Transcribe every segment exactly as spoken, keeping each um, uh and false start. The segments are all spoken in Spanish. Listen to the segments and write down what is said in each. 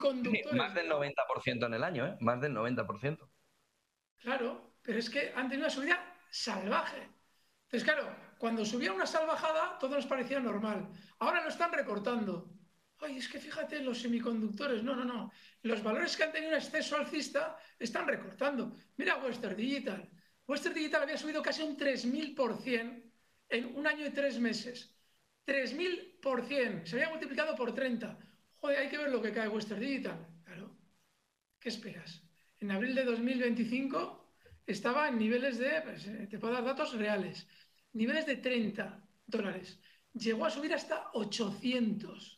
semiconductores. Más del noventa por ciento en el año, ¿eh? Más del noventa por ciento. Claro, pero es que han tenido una subida salvaje. Entonces, claro, cuando subía una salvajada, todo nos parecía normal. Ahora lo están recortando. Ay, es que fíjate, los semiconductores, no, no, no. Los valores que han tenido un exceso alcista están recortando. Mira Western Digital. Western Digital había subido casi un tres mil por ciento en un año y tres meses. tres mil por ciento. Se había multiplicado por treinta. Joder, hay que ver lo que cae Western Digital. Claro. ¿Qué esperas? En abril de dos mil veinticinco estaba en niveles de, pues, te puedo dar datos reales, niveles de treinta dólares. Llegó a subir hasta ochocientos.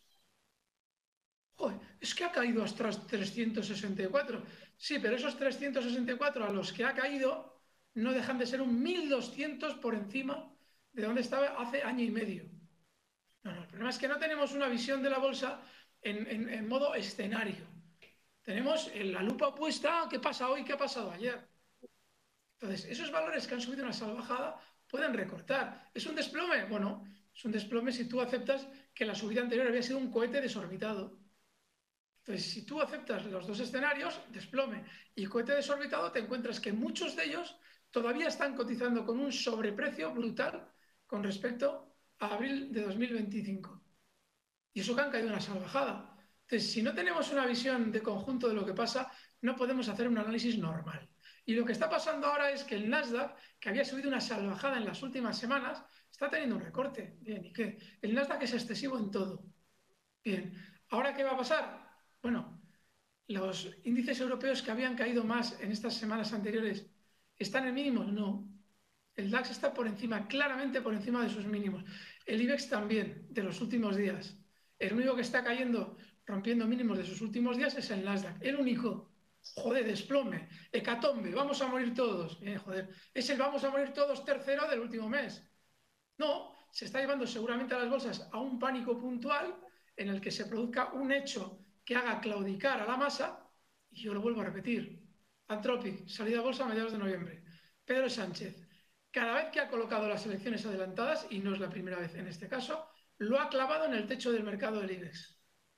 Joder, es que ha caído hasta trescientos sesenta y cuatro. Sí, pero esos trescientos sesenta y cuatro a los que ha caído no dejan de ser un mil doscientos por encima de donde estaba hace año y medio. No, no, el problema es que no tenemos una visión de la bolsa en, en, en modo escenario. Tenemos la lupa puesta, ¿qué pasa hoy? ¿Qué ha pasado ayer? Entonces, esos valores que han subido una salvajada pueden recortar. ¿Es un desplome? Bueno, es un desplome si tú aceptas que la subida anterior había sido un cohete desorbitado. Entonces, si tú aceptas los dos escenarios, desplome y cohete desorbitado, te encuentras que muchos de ellos todavía están cotizando con un sobreprecio brutal con respecto a abril de dos mil veinticinco. Y eso que han caído una salvajada. Entonces, si no tenemos una visión de conjunto de lo que pasa, no podemos hacer un análisis normal. Y lo que está pasando ahora es que el Nasdaq, que había subido una salvajada en las últimas semanas, está teniendo un recorte. Bien, ¿y qué? El Nasdaq es excesivo en todo. Bien, ¿ahora qué va a pasar? Bueno, los índices europeos que habían caído más en estas semanas anteriores, ¿están en mínimos? No. El DAX está por encima, claramente por encima de sus mínimos. El IBEX también, de los últimos días. El único que está cayendo, rompiendo mínimos de sus últimos días es el Nasdaq. El único. Joder, desplome, hecatombe, vamos a morir todos. Bien, joder, es el vamos a morir todos tercero del último mes. No, se está llevando seguramente a las bolsas a un pánico puntual en el que se produzca un hecho que haga claudicar a la masa, y yo lo vuelvo a repetir. Anthropic, salida a bolsa a mediados de noviembre. Pedro Sánchez, cada vez que ha colocado las elecciones adelantadas, y no es la primera vez en este caso, lo ha clavado en el techo del mercado del IBEX.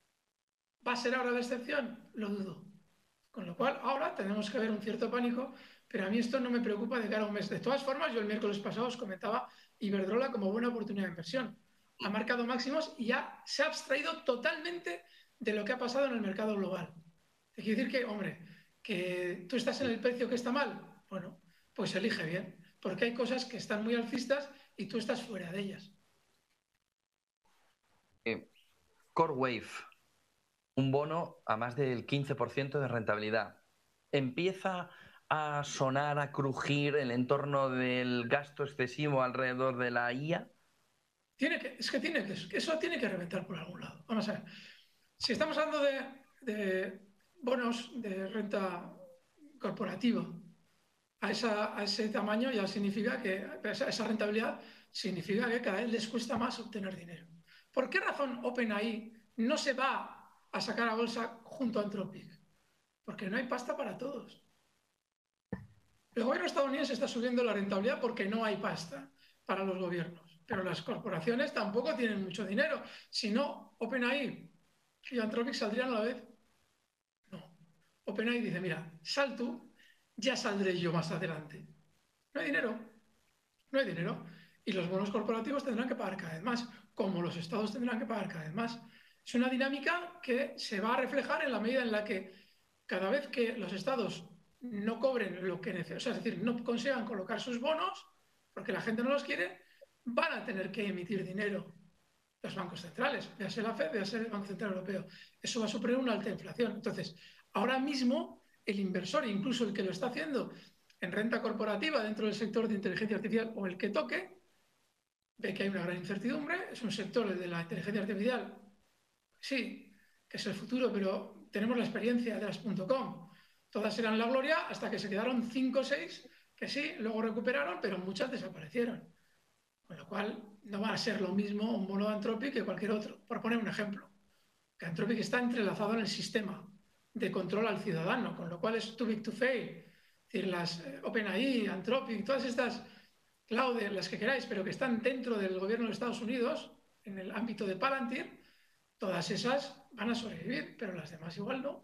¿Va a ser ahora la excepción? Lo dudo. Con lo cual, ahora tenemos que ver un cierto pánico, pero a mí esto no me preocupa de cara a un mes. De todas formas, yo el miércoles pasado os comentaba Iberdrola como buena oportunidad de inversión. Ha marcado máximos y ya se ha abstraído totalmente de lo que ha pasado en el mercado global. Te quiero decir que, hombre, que tú estás en el precio que está mal, bueno, pues elige bien, porque hay cosas que están muy alcistas y tú estás fuera de ellas. Eh, CoreWave, un bono a más del quince por ciento de rentabilidad. Empieza a sonar, a crujir el entorno del gasto excesivo alrededor de la I A. Tiene que, es que tiene que, eso tiene que reventar por algún lado. Vamos a ver. Si estamos hablando de, de bonos de renta corporativa a, esa, a, ese tamaño, ya significa que esa, esa rentabilidad significa que cada vez les cuesta más obtener dinero. ¿Por qué razón OpenAI no se va a sacar a bolsa junto a Anthropic? Porque no hay pasta para todos. El gobierno estadounidense está subiendo la rentabilidad porque no hay pasta para los gobiernos, pero las corporaciones tampoco tienen mucho dinero. Si no, OpenAI y Anthropic saldrían a la vez. No. OpenAI dice, mira, sal tú, ya saldré yo más adelante. No hay dinero, no hay dinero. Y los bonos corporativos tendrán que pagar cada vez más, como los estados tendrán que pagar cada vez más. Es una dinámica que se va a reflejar en la medida en la que cada vez que los estados no cobren lo que necesitan, o sea, es decir, no consigan colocar sus bonos, porque la gente no los quiere, van a tener que emitir dinero los bancos centrales, véase la Fed, véase el Banco Central Europeo. Eso va a suponer una alta inflación. Entonces, ahora mismo el inversor, incluso el que lo está haciendo en renta corporativa dentro del sector de inteligencia artificial o el que toque, ve que hay una gran incertidumbre, es un sector, el de la inteligencia artificial, sí, que es el futuro, pero tenemos la experiencia de las .com. Todas eran la gloria hasta que se quedaron cinco o seis que sí, luego recuperaron, pero muchas desaparecieron. Con lo cual, no va a ser lo mismo un bono de Anthropic que cualquier otro. Por poner un ejemplo, que Anthropic está entrelazado en el sistema de control al ciudadano, con lo cual es too big to fail. Es decir, las eh, OpenAI, Anthropic, todas estas cloud, las que queráis, pero que están dentro del gobierno de Estados Unidos, en el ámbito de Palantir, todas esas van a sobrevivir, pero las demás igual no.